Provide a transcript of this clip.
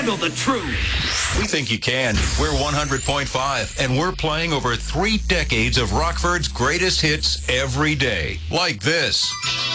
handle the truth. We think you can. We're 100.5, and we're playing over 3 decades of Rockford's greatest hits every day. Like this.